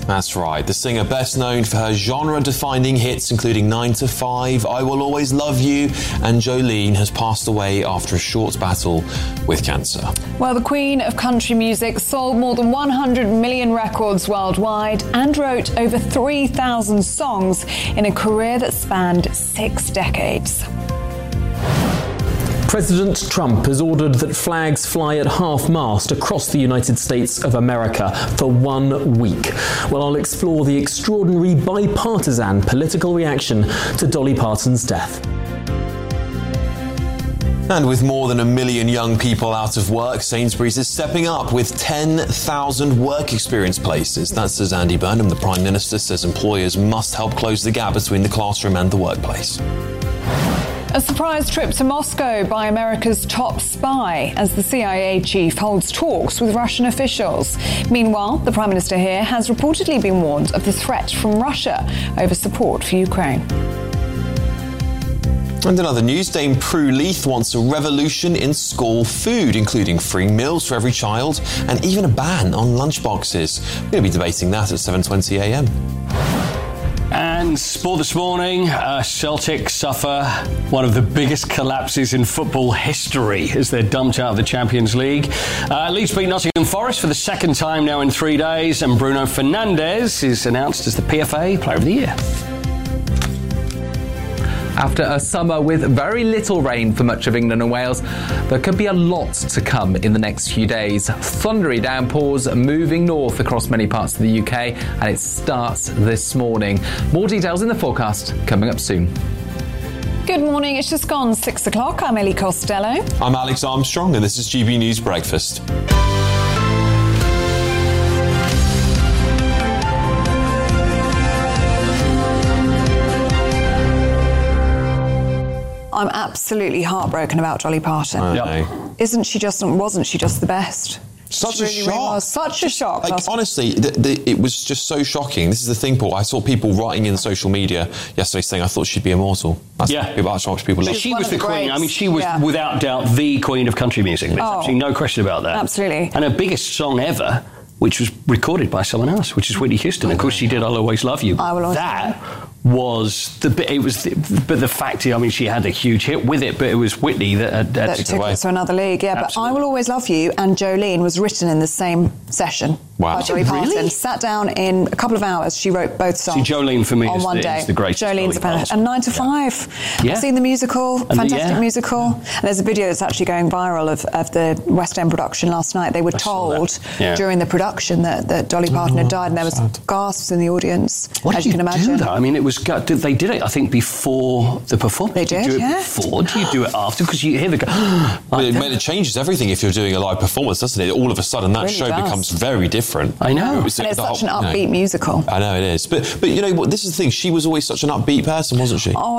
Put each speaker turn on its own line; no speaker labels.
That's right. The singer, best known for her genre-defining hits including 9 to 5, I Will Always Love You, and Jolene, has passed away after a short battle with cancer.
Well, the Queen of country music sold more than 100 million records worldwide and wrote over 3,000 songs in a career that spanned 6 decades.
President Trump has ordered that flags fly at half-mast across the United States of America for 1 week. Well, I'll explore the extraordinary bipartisan political reaction to Dolly Parton's death.
And with more than 1 million young people out of work, Sainsbury's is stepping up with 10,000 work experience places. That's as Andy Burnham, the Prime Minister, says employers must help close the gap between the classroom and the workplace.
A surprise trip to Moscow by America's top spy as the CIA chief holds talks with Russian officials. Meanwhile, the Prime Minister here has reportedly been warned of the threat from Russia over support for Ukraine.
And in other news, Dame Prue Leith wants a revolution in school food, including free meals for every child and even a ban on lunchboxes. We're going to be debating that at 7:20am.
And sport this morning, Celtic suffer one of the biggest collapses in football history as they're dumped out of the Champions League. Leeds beat Nottingham Forest for the second time now in 3 days, and Bruno Fernandes is announced as the PFA Player of the Year.
After a summer with very little rain for much of England and Wales, there could be a lot to come in the next few days. Thundery downpours moving north across many parts of the UK, and it starts this morning. More details in the forecast coming up soon.
Good morning, it's just gone 6 o'clock. I'm Ellie Costello.
I'm Alex Armstrong, and this is GB News Breakfast.
I'm absolutely heartbroken about Dolly Parton. Wasn't she just the best?
Such
a
shock.
Really was. Such a shock.
Like, honestly, it was just so shocking. This is the thing, Paul. I saw people writing in social media yesterday saying I thought she'd be immortal. That's how much people love.
She was the queen. I mean, she was without doubt the queen of country music. There's absolutely no question about that.
Absolutely.
And her biggest song ever, which was recorded by someone else, which is Whitney Houston. Of course, she did "I'll Always Love You." That was the fact. I mean, she had a huge hit with it, but it was Whitney that
took it to another league. Yeah, absolutely. But "I Will Always Love You" and Jolene was written in the same session.
Wow.
By Dolly Parton.
Really?
Sat down in a couple of hours. She wrote both songs.
See, Jolene for me
on
is
one day.
Is the greatest.
Jolene's a fantastic. And 9 to 5.
Yeah.
I've seen the musical, fantastic musical. And there's a video that's actually going viral of the West End production last night. They were told during the production that Dolly Parton had died, and there was gasps in the audience, as you can imagine.
Do that? I mean, it was they did it, I think, before the performance.
They did,
do you do it before? Do you do it after? Because you hear the
it changes everything if you're doing a live performance, doesn't it? All of a sudden, that show becomes very different.
I know.
And it's such an upbeat musical.
I know it is. But you know what? This is the thing. She was always such an upbeat person, wasn't she?